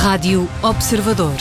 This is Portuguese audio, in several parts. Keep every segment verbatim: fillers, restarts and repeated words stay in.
Rádio Observador.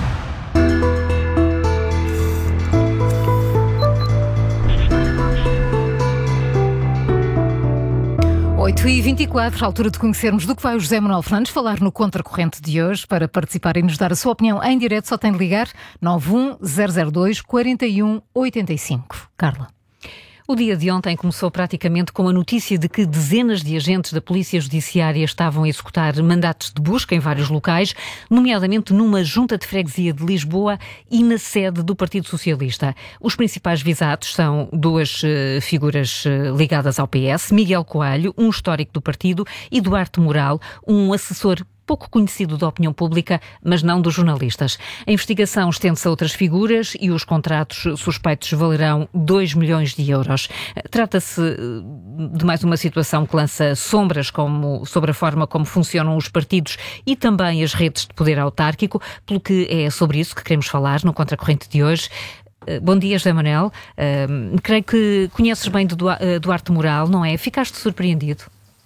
oito e vinte e quatro, à altura de conhecermos do que vai o José Manuel Fernandes falar no Contracorrente de hoje. Para participar e nos dar a sua opinião em direto, só tem de ligar nove um zero zero dois, quatro um oito cinco. Carla. O dia de ontem começou praticamente com a notícia de que dezenas de agentes da Polícia Judiciária estavam a executar mandatos de busca em vários locais, nomeadamente numa junta de freguesia de Lisboa e na sede do Partido Socialista. Os principais visados são duas uh, figuras uh, ligadas ao P S, Miguel Coelho, um histórico do partido, e Duarte Moral, um assessor pouco conhecido da opinião pública, mas não dos jornalistas. A investigação estende-se a outras figuras e os contratos suspeitos valerão dois milhões de euros. Trata-se de mais uma situação que lança sombras como, sobre a forma como funcionam os partidos e também as redes de poder autárquico, pelo que é sobre isso que queremos falar no Contracorrente de hoje. Bom dia, José Manuel. Uh, creio que conheces bem de Duarte Moral, não é? Ficaste surpreendido?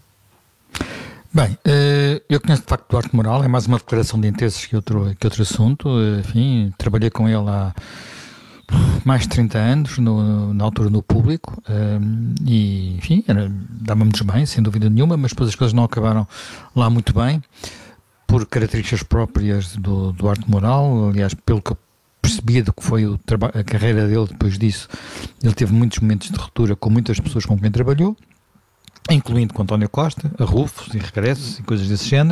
Bem, eu conheço de facto Duarte Moral, é mais uma declaração de interesses que outro, que outro assunto. Enfim, trabalhei com ele há mais de trinta anos, no, na altura no público, e enfim, dava-nos bem, sem dúvida nenhuma, mas depois as coisas não acabaram lá muito bem, por características próprias do Duarte Moral. Aliás, pelo que eu percebia do que foi o traba- a carreira dele depois disso, ele teve muitos momentos de ruptura com muitas pessoas com quem trabalhou, incluindo com António Costa, arrufos e regressos e coisas desse género.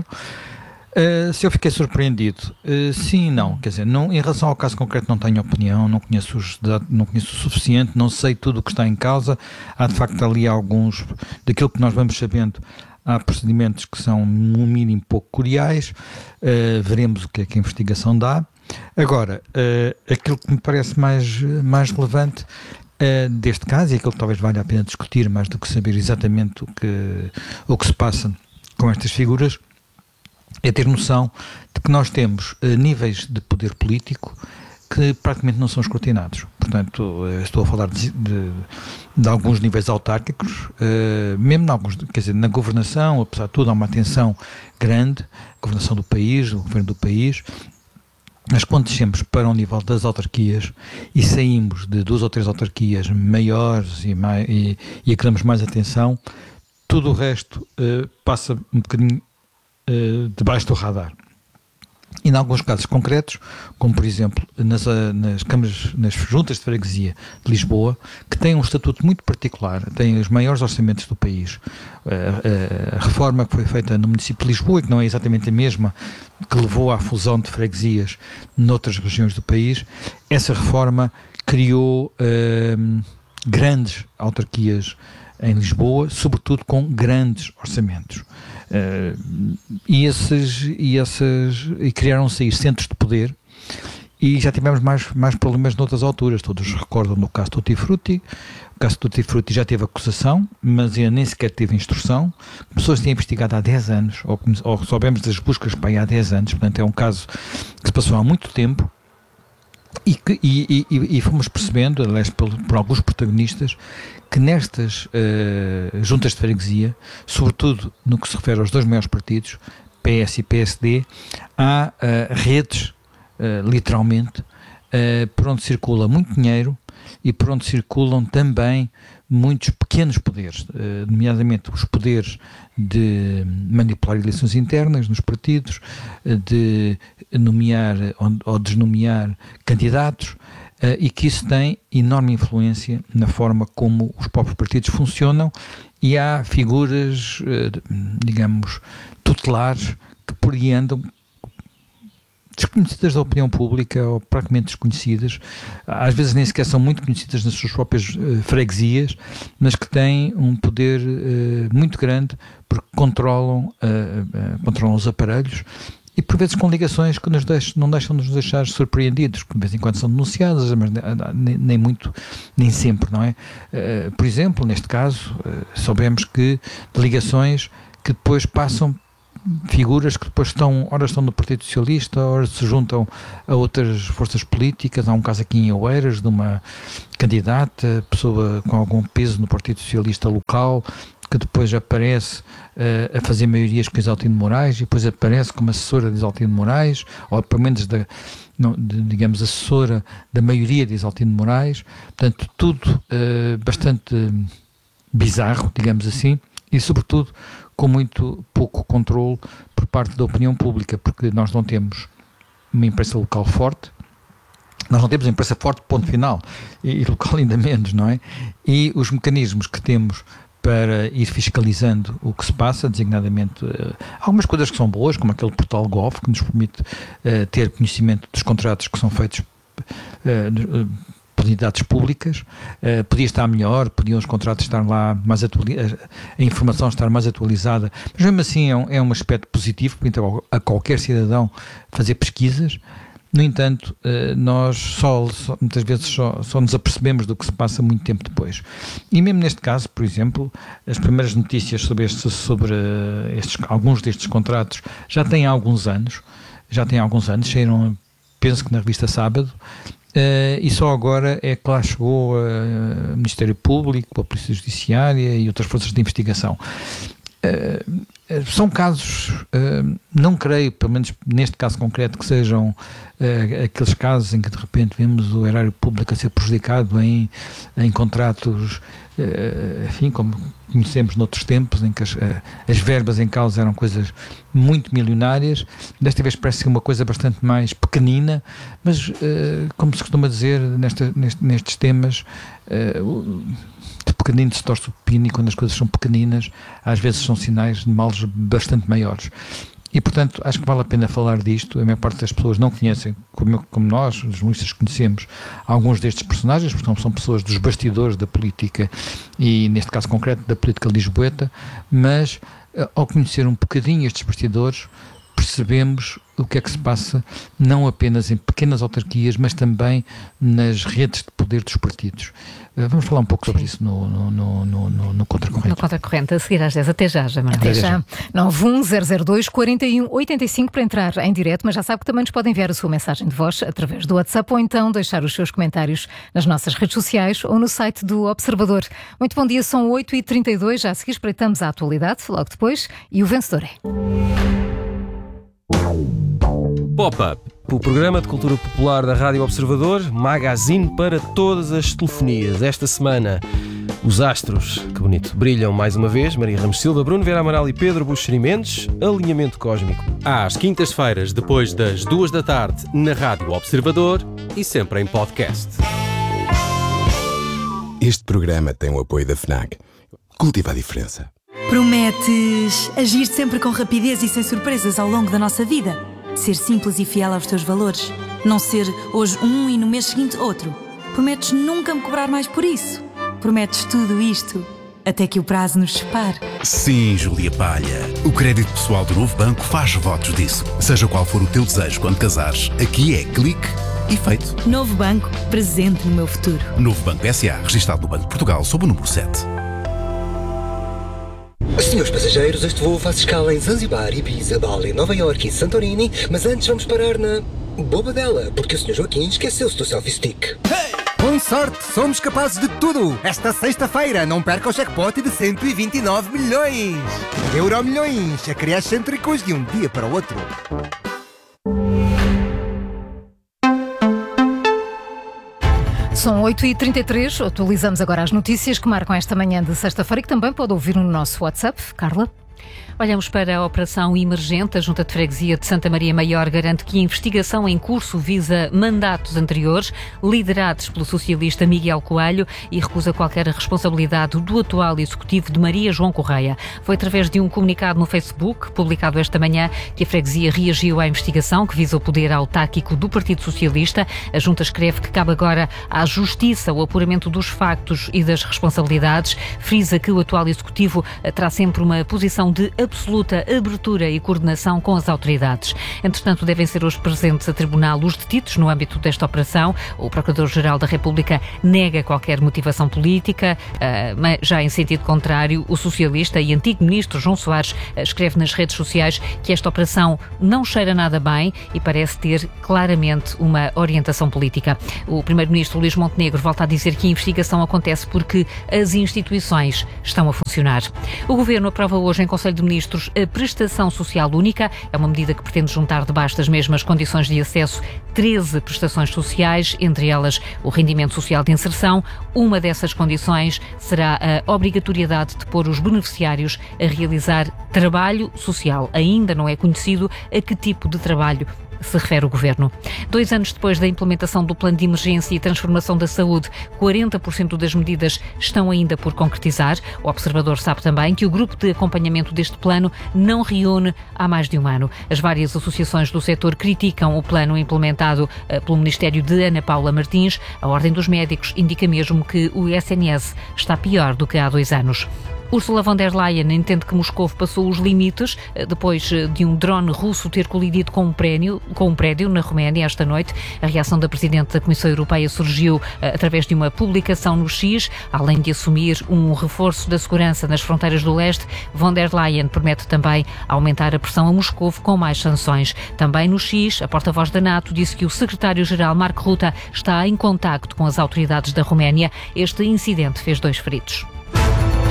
Uh, se eu fiquei surpreendido, uh, sim e não, quer dizer, não, em relação ao caso concreto não tenho opinião, não conheço, os dados, não conheço o suficiente, não sei tudo o que está em causa. Há de facto ali alguns, daquilo que nós vamos sabendo, há procedimentos que são no mínimo pouco curiais, uh, veremos o que é que a investigação dá. Agora, uh, aquilo que me parece mais, mais relevante Uh, deste caso, e aquilo que talvez valha a pena discutir mais do que saber exatamente o que, o que se passa com estas figuras, é ter noção de que nós temos uh, níveis de poder político que praticamente não são escrutinados. Portanto, uh, estou a falar de, de, de alguns níveis autárquicos, uh, mesmo em alguns, quer dizer, na governação, apesar de tudo, há uma atenção grande, a governação do país, o governo do país. Mas quando descemos para o nível das autarquias e saímos de duas ou três autarquias maiores e, mais, e, e a que damos mais atenção, tudo o resto uh, passa um bocadinho uh, debaixo do radar. E em alguns casos concretos, como por exemplo nas, nas câmaras, nas juntas de freguesia de Lisboa, que têm um estatuto muito particular, têm os maiores orçamentos do país. A, a, a reforma que foi feita no município de Lisboa, que não é exatamente a mesma que levou à fusão de freguesias noutras regiões do país, essa reforma criou uh, grandes autarquias em Lisboa, sobretudo com grandes orçamentos. Uh, e, esses, e, esses, e criaram-se aí centros de poder, e já tivemos mais, mais problemas noutras alturas. Todos recordam do caso Tutti Frutti. O caso Tutti Frutti já teve acusação, mas ainda nem sequer teve instrução. Pessoas têm investigado há dez anos, ou, ou soubemos das buscas para aí há dez anos, portanto é um caso que se passou há muito tempo. E, que, e, e, e fomos percebendo, aliás, por, por alguns protagonistas, que nestas uh, juntas de freguesia, sobretudo no que se refere aos dois maiores partidos, P S e P S D, há uh, redes, uh, literalmente, uh, por onde circula muito dinheiro e por onde circulam também muitos pequenos poderes, uh, nomeadamente os poderes de manipular eleições internas nos partidos, de nomear ou, ou desnomear candidatos, uh, e que isso tem enorme influência na forma como os próprios partidos funcionam, e há figuras, uh, digamos, tutelares que por aí andam, desconhecidas da opinião pública ou praticamente desconhecidas, às vezes nem sequer são muito conhecidas nas suas próprias uh, freguesias, mas que têm um poder uh, muito grande porque controlam, uh, uh, controlam os aparelhos, e por vezes com ligações que nos deixam, não deixam de nos deixar surpreendidos, que de vez em quando são denunciadas, mas nem, nem muito, nem sempre, não é? Uh, por exemplo, neste caso, uh, soubemos que de ligações que depois passam figuras que depois estão, ora estão no Partido Socialista, ora se juntam a outras forças políticas. Há um caso aqui em Oeiras de uma candidata, pessoa com algum peso no Partido Socialista local, que depois aparece uh, a fazer maiorias com Isaltino Moraes e depois aparece como assessora de Isaltino Moraes, ou pelo menos, da, não, de, digamos, assessora da maioria de Isaltino Moraes. Portanto, tudo uh, bastante bizarro, digamos assim, e sobretudo com muito pouco controle por parte da opinião pública, porque nós não temos uma imprensa local forte, nós não temos imprensa forte, ponto final, e, e local ainda menos, não é? E os mecanismos que temos para ir fiscalizando o que se passa, designadamente uh, algumas coisas que são boas, como aquele portal Gov, que nos permite uh, ter conhecimento dos contratos que são feitos uh, uh, por entidades públicas, uh, podia estar melhor, podiam os contratos estar lá mais atualizados, a informação estar mais atualizada, mas mesmo assim é um, é um aspecto positivo, porque a qualquer cidadão fazer pesquisas. No entanto, uh, nós só, só, muitas vezes só, só nos apercebemos do que se passa muito tempo depois. E mesmo neste caso, por exemplo, as primeiras notícias sobre, este, sobre uh, estes, alguns destes contratos já têm há alguns anos, já têm há alguns anos, saíram, penso que na revista Sábado, Uh, e só agora é que lá chegou uh, o Ministério Público, a Polícia Judiciária e outras forças de investigação. Uh, uh, são casos, uh, não creio, pelo menos neste caso concreto, que sejam uh, aqueles casos em que de repente vemos o erário público a ser prejudicado em, em contratos, uh, enfim, como conhecemos noutros tempos, em que as, uh, as verbas em causa eram coisas muito milionárias. Desta vez parece ser uma coisa bastante mais pequenina, mas, uh, como se costuma dizer nesta, neste, nestes temas, uh, de pequenino se torce o pepino, e quando as coisas são pequeninas, às vezes são sinais de males bastante maiores. E, portanto, acho que vale a pena falar disto. A maior parte das pessoas não conhecem, como, como nós, os jornalistas, conhecemos alguns destes personagens, porque não são pessoas dos bastidores da política e, neste caso concreto, da política lisboeta, mas, ao conhecer um bocadinho estes bastidores, percebemos o que é que se passa não apenas em pequenas autarquias, mas também nas redes de poder dos partidos. Vamos falar um pouco sobre isso no, no, no, no, no Contracorrente. No Contracorrente, a seguir às dez. Até já, Jamara. Até já. nove um zero zero dois, quatro um oito cinco para entrar em direto, mas já sabe que também nos pode enviar a sua mensagem de voz através do WhatsApp ou então deixar os seus comentários nas nossas redes sociais ou no site do Observador. Muito bom dia, são oito e trinta e dois, já a seguir espreitamos a atualidade, logo depois, e o vencedor é... Pop-Up, o programa de cultura popular da Rádio Observador, magazine para todas as telefonias. Esta semana, os astros, que bonito, brilham mais uma vez. Maria Ramos Silva, Bruno Vera Amaral e Pedro Buxeri Mendes. Alinhamento cósmico. Às quintas-feiras, depois das duas da tarde, na Rádio Observador e sempre em podcast. Este programa tem o apoio da FNAC. Cultiva a diferença. Prometes agir sempre com rapidez e sem surpresas ao longo da nossa vida? Ser simples e fiel aos teus valores? Não ser hoje um e no mês seguinte outro? Prometes nunca me cobrar mais por isso? Prometes tudo isto até que o prazo nos separe? Sim, Júlia Palha. O crédito pessoal do Novo Banco faz votos disso. Seja qual for o teu desejo quando casares, aqui é clique e feito. Novo Banco, presente no meu futuro. Novo Banco S A, registado no Banco de Portugal, sob o número sete. Senhores passageiros, este voo faz escala em Zanzibar, Ibiza, Bali, Nova Iorque e Santorini, mas antes vamos parar na Bobadela, porque o senhor Joaquim esqueceu-se do selfie stick. Hey! Com sorte, somos capazes de tudo! Esta sexta-feira, não perca o jackpot de cento e vinte e nove milhões! Euro milhões, acresce excêntricos de um dia para o outro. São oito e trinta e três, atualizamos agora as notícias que marcam esta manhã de sexta-feira e que também pode ouvir no nosso WhatsApp. Carla? Olhamos para a operação emergente. A Junta de Freguesia de Santa Maria Maior garante que a investigação em curso visa mandatos anteriores, liderados pelo socialista Miguel Coelho, e recusa qualquer responsabilidade do atual executivo de Maria João Correia. Foi através de um comunicado no Facebook, publicado esta manhã, que a freguesia reagiu à investigação que visa o poder autárquico do Partido Socialista. A Junta escreve que cabe agora à Justiça o apuramento dos factos e das responsabilidades. Frisa que o atual executivo terá sempre uma posição condição de absoluta abertura e coordenação com as autoridades. Entretanto, devem ser hoje presentes a tribunal os detidos no âmbito desta operação. O Procurador-Geral da República nega qualquer motivação política, mas já em sentido contrário, o socialista e antigo ministro João Soares escreve nas redes sociais que esta operação não cheira nada bem e parece ter claramente uma orientação política. O primeiro-ministro Luís Montenegro volta a dizer que a investigação acontece porque as instituições estão a funcionar. O Governo aprova hoje em Conselho de Ministros a prestação social única. É uma medida que pretende juntar debaixo das mesmas condições de acesso treze prestações sociais, entre elas o rendimento social de inserção. Uma dessas condições será a obrigatoriedade de pôr os beneficiários a realizar trabalho social. Ainda não é conhecido a que tipo de trabalho se refere o Governo. Dois anos depois da implementação do Plano de Emergência e Transformação da Saúde, quarenta por cento das medidas estão ainda por concretizar. O Observador sabe também que o grupo de acompanhamento deste plano não reúne há mais de um ano. As várias associações do setor criticam o plano implementado uh, pelo Ministério de Ana Paula Martins. A Ordem dos Médicos indica mesmo que o I S N S está pior do que há dois anos. Ursula von der Leyen entende que Moscou passou os limites depois de um drone russo ter colidido com um prédio, com um prédio na Roménia esta noite. A reação da Presidente da Comissão Europeia surgiu através de uma publicação no X. Além de assumir um reforço da segurança nas fronteiras do leste, von der Leyen promete também aumentar a pressão a Moscou com mais sanções. Também no X, a porta-voz da NATO disse que o secretário-geral Mark Rutte está em contacto com as autoridades da Roménia. Este incidente fez dois feridos.